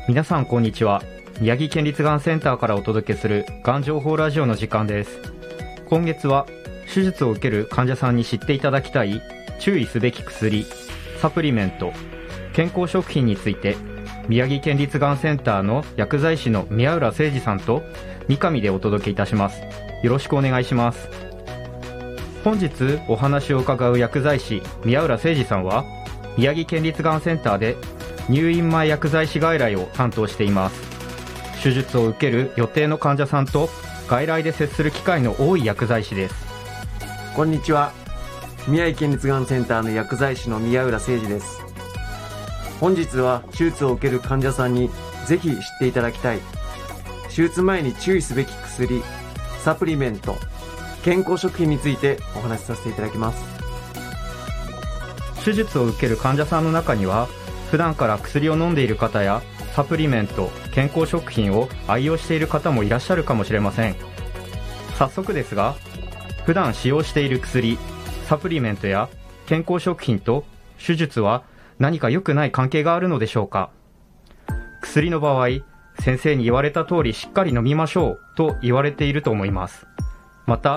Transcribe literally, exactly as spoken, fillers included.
皆さんこんにちは。宮城県立がんセンターからお届けするがん情報ラジオの時間です。今月は手術を受ける患者さんに知っていただきたい注意すべき薬、サプリメント、健康食品について、宮城県立がんセンターの薬剤師の宮浦誠二さんと三上でお届けいたします。よろしくお願いします。本日お話を伺う薬剤師宮浦誠二さんは、宮城県立がんセンターで入院前薬剤師外来を担当しています。手術を受ける予定の患者さんと外来で接する機会の多い薬剤師です。 こんにちは。宮城県立がんセンターの薬剤師の宮浦誠二です。本日は手術を受ける患者さんにぜひ知っていただきたい手術前に注意すべき薬、サプリメント、健康食品についてお話しさせていただきます。 手術を受ける患者さんの中には、普段から薬を飲んでいる方やサプリメント、健康食品を愛用している方もいらっしゃるかもしれません。早速ですが、普段使用している薬、サプリメントや健康食品と手術は何か良くない関係があるのでしょうか。薬の場合、先生に言われた通りしっかり飲みましょうと言われていると思います。また